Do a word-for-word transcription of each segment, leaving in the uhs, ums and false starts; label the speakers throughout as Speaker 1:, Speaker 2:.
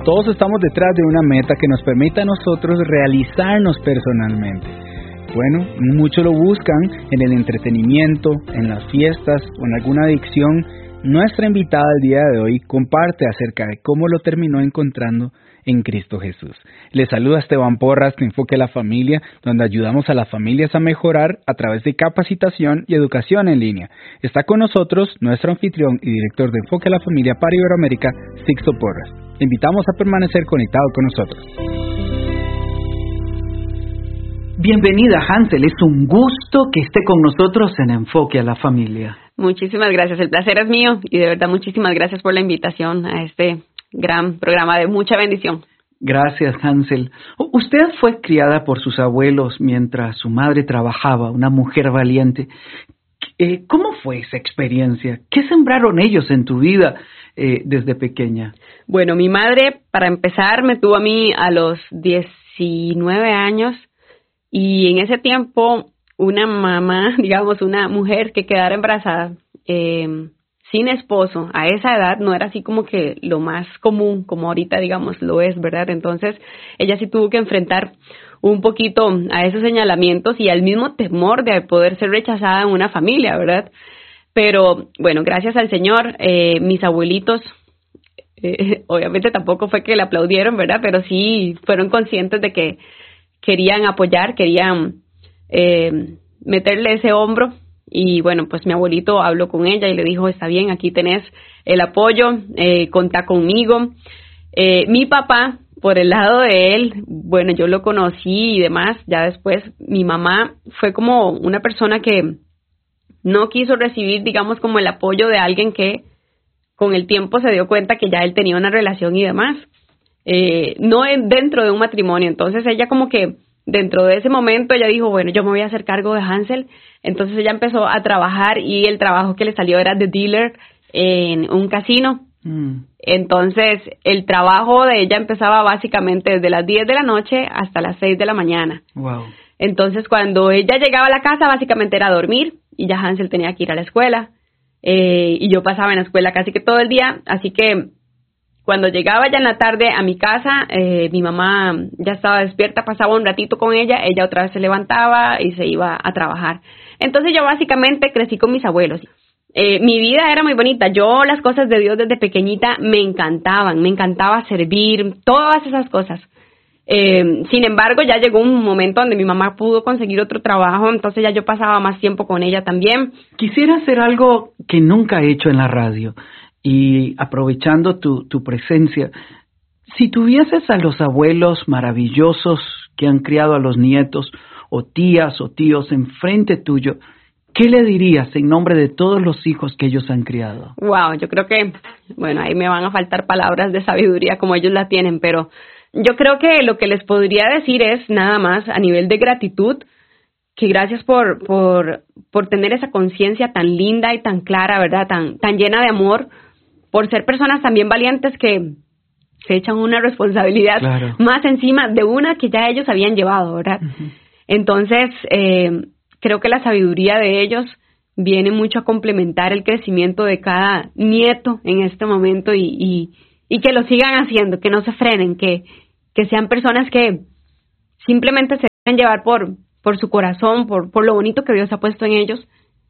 Speaker 1: todos estamos detrás de una meta que nos permita a nosotros realizarnos personalmente. Bueno, muchos lo buscan en el entretenimiento, en las fiestas o en alguna adicción. Nuestra invitada el día de hoy comparte acerca de cómo lo terminó encontrando en Cristo Jesús. Les saluda Esteban Porras de Enfoque a la Familia, donde ayudamos a las familias a mejorar a través de capacitación y educación en línea. Está con nosotros nuestro anfitrión y director de Enfoque a la Familia para Iberoamérica, Sixto Porras. Le invitamos a permanecer conectado con nosotros.
Speaker 2: Bienvenida, Hansel. Es un gusto que esté con nosotros en Enfoque a la Familia.
Speaker 3: Muchísimas gracias. El placer es mío y de verdad muchísimas gracias por la invitación a este gran programa de mucha bendición.
Speaker 2: Gracias, Hansel. Usted fue criada por sus abuelos mientras su madre trabajaba, una mujer valiente. Eh, ¿Cómo fue esa experiencia? ¿Qué sembraron ellos en tu vida eh, desde pequeña?
Speaker 3: Bueno, mi madre, para empezar, me tuvo a mí a los diecinueve años y en ese tiempo una mamá, digamos, una mujer que quedara embarazada, eh, sin esposo, a esa edad no era así como que lo más común, como ahorita, digamos, lo es, ¿verdad? Entonces, ella sí tuvo que enfrentar un poquito a esos señalamientos y al mismo temor de poder ser rechazada en una familia, ¿verdad? Pero, bueno, gracias al Señor, eh, mis abuelitos, eh, obviamente tampoco fue que le aplaudieron, ¿verdad? Pero sí fueron conscientes de que querían apoyar, querían eh, meterle ese hombro. Y bueno, pues mi abuelito habló con ella y le dijo, está bien, aquí tenés el apoyo, eh, contá conmigo. Eh, mi papá, por el lado de él, bueno, yo lo conocí y demás, ya después mi mamá fue como una persona que no quiso recibir, digamos, como el apoyo de alguien que con el tiempo se dio cuenta que ya él tenía una relación y demás, eh, no en, dentro de un matrimonio. Entonces ella como que dentro de ese momento ella dijo, bueno, yo me voy a hacer cargo de Hansel. Entonces ella empezó a trabajar y el trabajo que le salió era de dealer en un casino. Mm. Entonces el trabajo de ella empezaba básicamente desde las diez de la noche hasta las seis de la mañana.
Speaker 2: Wow.
Speaker 3: Entonces cuando ella llegaba a la casa básicamente era dormir y ya Hansel tenía que ir a la escuela. Eh, y yo pasaba en la escuela casi que todo el día, así que cuando llegaba ya en la tarde a mi casa, eh, mi mamá ya estaba despierta, pasaba un ratito con ella, ella otra vez se levantaba y se iba a trabajar. Entonces yo básicamente crecí con mis abuelos. Eh, mi vida era muy bonita. Yo las cosas de Dios desde pequeñita me encantaban, me encantaba servir, todas esas cosas. Eh, sin embargo, ya llegó un momento donde mi mamá pudo conseguir otro trabajo, entonces ya yo pasaba más tiempo con ella también.
Speaker 2: Quisiera hacer algo que nunca he hecho en la radio. Y aprovechando tu, tu presencia, si tuvieses a los abuelos maravillosos que han criado a los nietos, o tías o tíos enfrente tuyo, ¿qué le dirías en nombre de todos los hijos que ellos han criado?
Speaker 3: Wow, yo creo que, bueno, ahí me van a faltar palabras de sabiduría como ellos la tienen, pero yo creo que lo que les podría decir es nada más a nivel de gratitud, que gracias por, por, por tener esa conciencia tan linda y tan clara, ¿verdad? Tan, tan llena de amor, por ser personas también valientes que se echan una responsabilidad claro. más encima de una que ya ellos habían llevado, ¿verdad? Uh-huh. Entonces, eh, creo que la sabiduría de ellos viene mucho a complementar el crecimiento de cada nieto en este momento y, y, y que lo sigan haciendo, que no se frenen, que, que sean personas que simplemente se dejen llevar por, por su corazón, por, por lo bonito que Dios ha puesto en ellos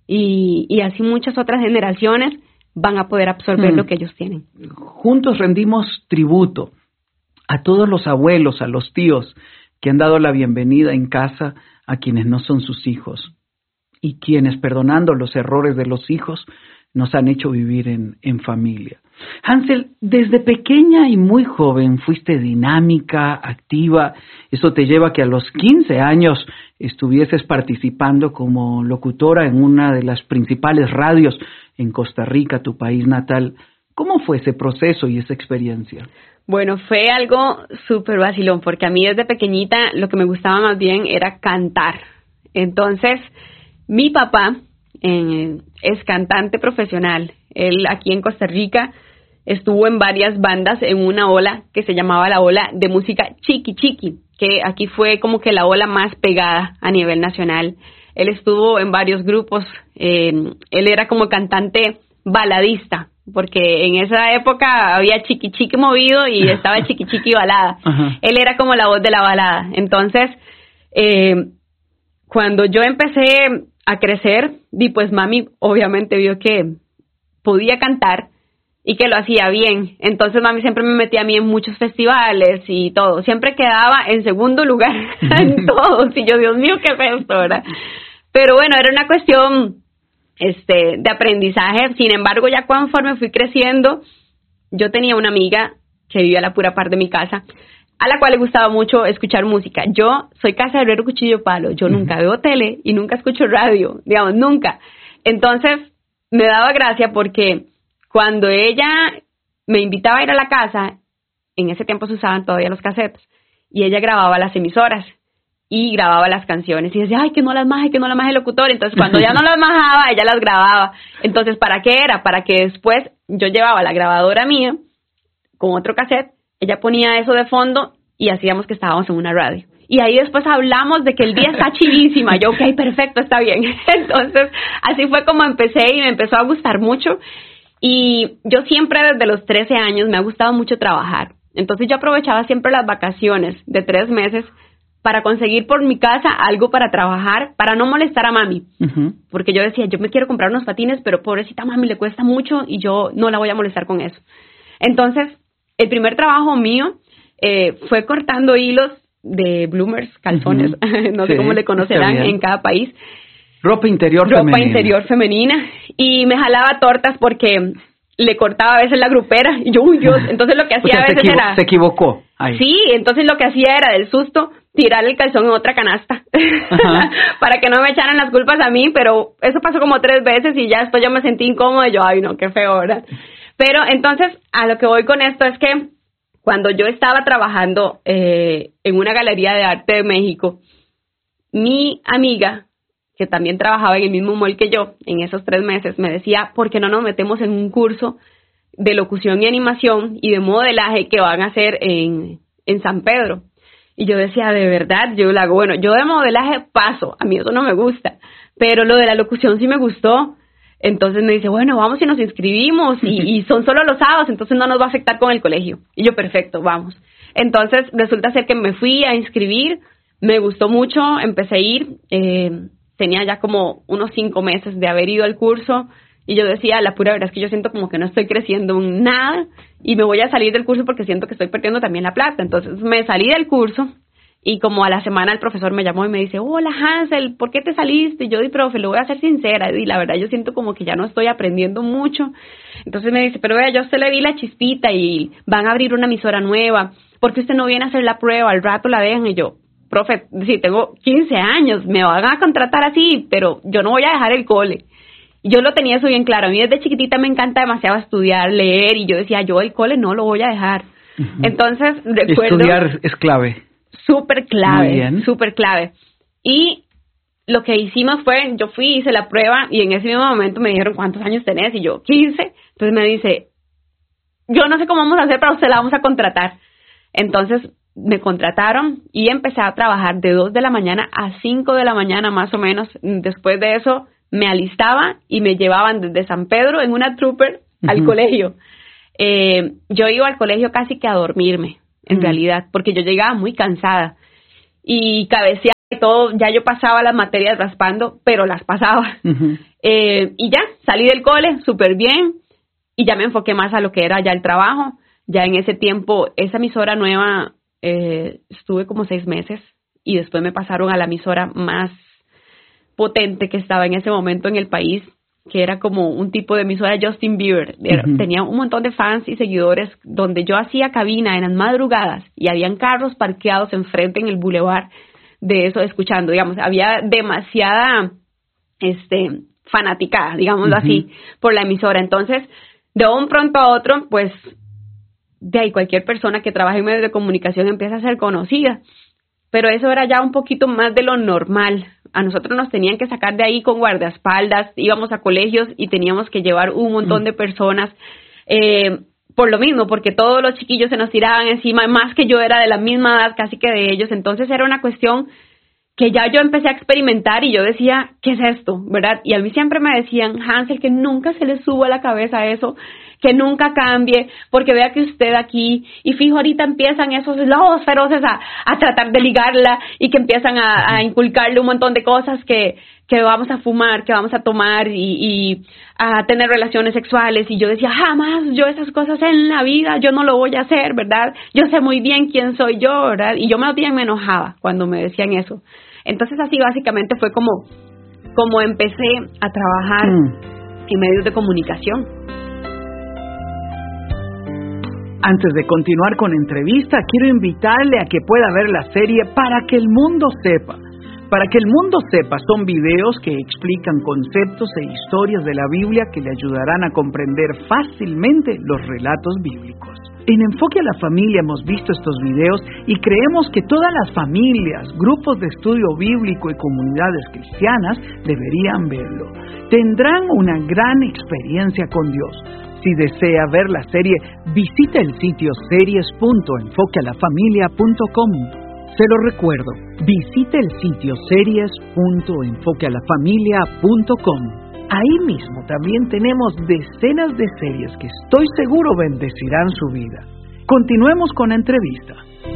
Speaker 3: y, y así muchas otras generaciones van a poder absorber hmm. lo que ellos tienen.
Speaker 2: Juntos rendimos tributo a todos los abuelos, a los tíos que han dado la bienvenida en casa a quienes no son sus hijos y quienes, perdonando los errores de los hijos, nos han hecho vivir en, en familia. Hansel, desde pequeña y muy joven fuiste dinámica, activa. Eso te lleva a que a los quince años estuvieses participando como locutora en una de las principales radios en Costa Rica, tu país natal. ¿Cómo fue ese proceso y esa experiencia?
Speaker 3: Bueno, fue algo súper vacilón, porque a mí desde pequeñita lo que me gustaba más bien era cantar. Entonces, mi papá eh, es cantante profesional. Él aquí en Costa Rica estuvo en varias bandas en una ola que se llamaba la ola de música Chiqui Chiqui, que aquí fue como que la ola más pegada a nivel nacional. Él estuvo en varios grupos, eh, él era como cantante baladista, porque en esa época había Chiqui Chiqui movido y estaba Chiqui Chiqui balada. Ajá. Él era como la voz de la balada. Entonces, eh, cuando yo empecé a crecer, y pues mami obviamente vio que podía cantar y que lo hacía bien. Entonces mami siempre me metía a mí en muchos festivales y todo. Siempre quedaba en segundo lugar en todos. Y yo, Dios mío, qué feo esto, ¿verdad? Pero bueno, era una cuestión este de aprendizaje. Sin embargo, ya conforme fui creciendo, yo tenía una amiga que vivía a la pura par de mi casa, a la cual le gustaba mucho escuchar música. Yo soy casa de herrero, cuchillo, palo. Yo nunca veo tele y nunca escucho radio, digamos, nunca. Entonces, me daba gracia porque cuando ella me invitaba a ir a la casa, en ese tiempo se usaban todavía los cassettes, y ella grababa las emisoras y grababa las canciones. Y decía, ay, que no las maje, que no las maje el locutor. Entonces, cuando ya no las majaba, ella las grababa. Entonces, ¿para qué era? Para que después yo llevaba la grabadora mía con otro cassette, ella ponía eso de fondo y hacíamos que estábamos en una radio. Y ahí después hablamos de que el día está chivísima. Yo, ok, perfecto, está bien. Entonces, así fue como empecé y me empezó a gustar mucho. Y yo siempre desde los trece años me ha gustado mucho trabajar. Entonces yo aprovechaba siempre las vacaciones de tres meses para conseguir por mi casa algo para trabajar, para no molestar a mami. Uh-huh. Porque yo decía, yo me quiero comprar unos patines, pero pobrecita mami le cuesta mucho y yo no la voy a molestar con eso. Entonces, el primer trabajo mío eh, fue cortando hilos de bloomers, calzones, uh-huh. no sé sí, cómo le conocerán en cada país.
Speaker 2: Ropa interior
Speaker 3: Ropa
Speaker 2: femenina.
Speaker 3: Ropa interior femenina. Y me jalaba tortas porque le cortaba a veces la grupera. Y yo, uy, Dios. Entonces lo que hacía o sea, a veces
Speaker 2: se
Speaker 3: era...
Speaker 2: Se equivocó. Ahí.
Speaker 3: Sí, entonces lo que hacía era del susto tirar el calzón en otra canasta. Para que no me echaran las culpas a mí. Pero eso pasó como tres veces y ya después yo me sentí incómoda. Y yo, ay, no, qué feo, ¿verdad? Pero entonces a lo que voy con esto es que cuando yo estaba trabajando eh, en una galería de arte de México, mi amiga, que también trabajaba en el mismo mall que yo, en esos tres meses, me decía, ¿por qué no nos metemos en un curso de locución y animación y de modelaje que van a hacer en, en San Pedro? Y yo decía, de verdad, yo lo hago. Bueno, yo de modelaje paso, a mí eso no me gusta, pero lo de la locución sí me gustó. Entonces me dice, bueno, vamos y nos inscribimos y, y son solo los sábados, entonces no nos va a afectar con el colegio. Y yo, perfecto, vamos. Entonces resulta ser que me fui a inscribir, me gustó mucho, empecé a ir, eh, tenía ya como unos cinco meses de haber ido al curso y yo decía, la pura verdad es que yo siento como que no estoy creciendo en nada y me voy a salir del curso porque siento que estoy perdiendo también la plata. Entonces me salí del curso y como a la semana el profesor me llamó y me dice, hola Hansel, ¿por qué te saliste? Y yo di, profe, lo voy a ser sincera y la verdad yo siento como que ya no estoy aprendiendo mucho. Entonces me dice, pero vea, yo a usted le vi la chispita y van a abrir una emisora nueva, ¿por qué usted no viene a hacer la prueba? Al rato la dejan. Y yo, profe, sí, tengo quince años, me van a contratar así, pero yo no voy a dejar el cole. Y yo lo tenía eso bien claro. A mí desde chiquitita me encanta demasiado estudiar, leer, y yo decía, yo el cole no lo voy a dejar. Uh-huh. Entonces, recuerdo...
Speaker 2: Estudiar es clave.
Speaker 3: Súper clave, súper clave. Y lo que hicimos fue, yo fui, hice la prueba, y en ese mismo momento me dijeron, ¿cuántos años tenés? Y yo, quince. Entonces me dice, yo no sé cómo vamos a hacer, pero usted la vamos a contratar. Entonces me contrataron y empecé a trabajar de dos de la mañana a cinco de la mañana más o menos. Después de eso me alistaba y me llevaban desde San Pedro en una trooper uh-huh. al colegio. Eh, yo iba al colegio casi que a dormirme, en uh-huh. realidad, porque yo llegaba muy cansada y cabeceaba y todo. Ya yo pasaba las materias raspando, pero las pasaba. Uh-huh. Eh, y ya, salí del cole súper bien y ya me enfoqué más a lo que era ya el trabajo. Ya en ese tiempo, esa emisora nueva... Eh, estuve como seis meses y después me pasaron a la emisora más potente que estaba en ese momento en el país, que era como un tipo de emisora Justin Bieber. Era, uh-huh. Tenía un montón de fans y seguidores donde yo hacía cabina en las madrugadas y habían carros parqueados enfrente en el bulevar de eso escuchando, digamos, había demasiada este fanaticada, digámoslo uh-huh. así, por la emisora. Entonces, de un pronto a otro, pues de ahí cualquier persona que trabaje en medios de comunicación empieza a ser conocida, pero eso era ya un poquito más de lo normal. A nosotros nos tenían que sacar de ahí con guardaespaldas, íbamos a colegios y teníamos que llevar un montón de personas, eh, por lo mismo, porque todos los chiquillos se nos tiraban encima, más que yo era de la misma edad casi que de ellos. Entonces era una cuestión que ya yo empecé a experimentar y yo decía, ¿qué es esto? ¿Verdad? Y a mí siempre me decían, Hansel, que nunca se le suba a la cabeza eso, que nunca cambie, porque vea que usted aquí, y fijo, ahorita empiezan esos lobos feroces a, a tratar de ligarla, y que empiezan a, a inculcarle un montón de cosas que, que vamos a fumar, que vamos a tomar, y, y a tener relaciones sexuales, y yo decía, jamás yo esas cosas en la vida, yo no lo voy a hacer, ¿verdad? Yo sé muy bien quién soy yo, ¿verdad? Y yo más bien me enojaba cuando me decían eso. Entonces así básicamente fue como, como empecé a trabajar mm. en medios de comunicación.
Speaker 2: Antes de continuar con la entrevista, quiero invitarle a que pueda ver la serie Para que el mundo sepa. Para que el mundo sepa son videos que explican conceptos e historias de la Biblia que le ayudarán a comprender fácilmente los relatos bíblicos. En Enfoque a la Familia hemos visto estos videos y creemos que todas las familias, grupos de estudio bíblico y comunidades cristianas deberían verlo. Tendrán una gran experiencia con Dios. Si desea ver la serie, visite el sitio series punto enfoque a la familia punto com. Se lo recuerdo, visite el sitio series punto enfoque a la familia punto com. Ahí mismo también tenemos decenas de series que estoy seguro bendecirán su vida. Continuemos con la entrevista.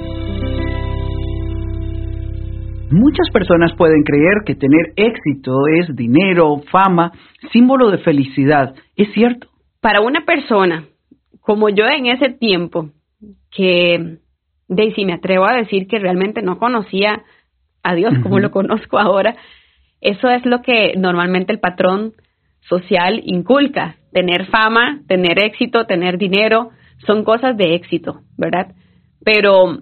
Speaker 2: Muchas personas pueden creer que tener éxito es dinero, fama, símbolo de felicidad. ¿Es cierto?
Speaker 3: Para una persona como yo en ese tiempo, que de si me atrevo a decir que realmente no conocía a Dios como uh-huh. lo conozco ahora, eso es lo que normalmente el patrón social inculca. Tener fama, tener éxito, tener dinero, son cosas de éxito, ¿verdad? Pero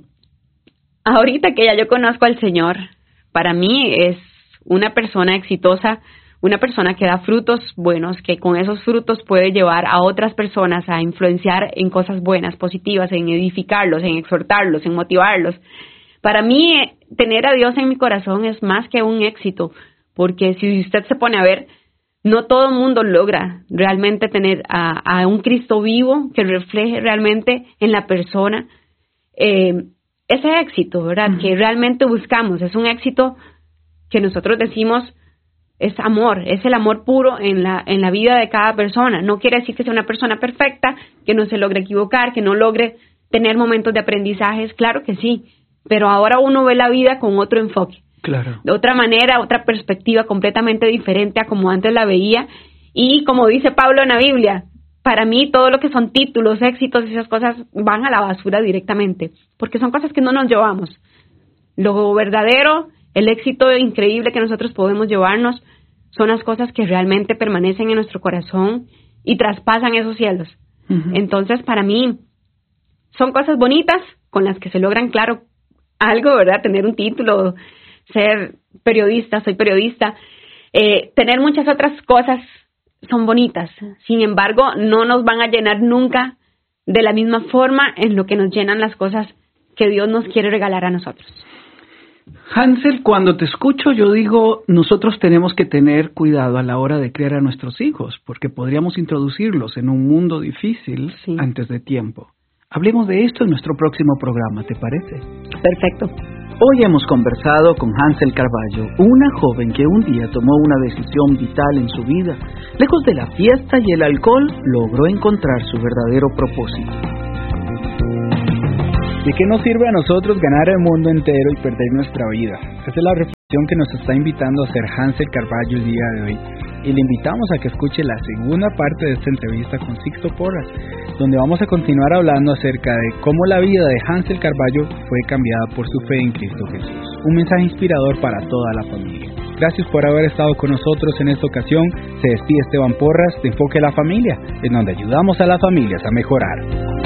Speaker 3: ahorita que ya yo conozco al Señor, para mí es una persona exitosa, una persona que da frutos buenos, que con esos frutos puede llevar a otras personas a influenciar en cosas buenas, positivas, en edificarlos, en exhortarlos, en motivarlos. Para mí, tener a Dios en mi corazón es más que un éxito, porque si usted se pone a ver, no todo el mundo logra realmente tener a, a un Cristo vivo que refleje realmente en la persona eh, ese éxito, ¿verdad? Uh-huh. Que realmente buscamos. Es un éxito que nosotros decimos es amor, es el amor puro en la en la vida de cada persona. No quiere decir que sea una persona perfecta, que no se logre equivocar, que no logre tener momentos de aprendizajes, claro que sí, pero ahora uno ve la vida con otro enfoque.
Speaker 2: Claro.
Speaker 3: De otra manera, otra perspectiva completamente diferente a como antes la veía. Y como dice Pablo en la Biblia, para mí todo lo que son títulos, éxitos y esas cosas van a la basura directamente, porque son cosas que no nos llevamos. Lo verdadero, el éxito increíble que nosotros podemos llevarnos son las cosas que realmente permanecen en nuestro corazón y traspasan esos cielos. Uh-huh. Entonces, para mí, son cosas bonitas con las que se logran, claro, algo, ¿verdad? Tener un título, ser periodista, soy periodista, eh, tener muchas otras cosas son bonitas. Sin embargo, no nos van a llenar nunca de la misma forma en lo que nos llenan las cosas que Dios nos quiere regalar a nosotros.
Speaker 2: Hansel, cuando te escucho yo digo, nosotros tenemos que tener cuidado a la hora de criar a nuestros hijos, porque podríamos introducirlos en un mundo difícil sí. antes de tiempo. Hablemos de esto en nuestro próximo programa, ¿te parece?
Speaker 3: Perfecto.
Speaker 2: Hoy hemos conversado con Hansel Carballo, una joven que un día tomó una decisión vital en su vida. Lejos de la fiesta y el alcohol, logró encontrar su verdadero propósito.
Speaker 1: ¿De qué nos sirve a nosotros ganar el mundo entero y perder nuestra vida? Esa es la reflexión que nos está invitando a hacer Hansel Carballo el día de hoy. Y le invitamos a que escuche la segunda parte de esta entrevista con Sixto Porras, donde vamos a continuar hablando acerca de cómo la vida de Hansel Carballo fue cambiada por su fe en Cristo Jesús. Un mensaje inspirador para toda la familia. Gracias por haber estado con nosotros en esta ocasión. Se despide Esteban Porras de Enfoque a la Familia, en donde ayudamos a las familias a mejorar.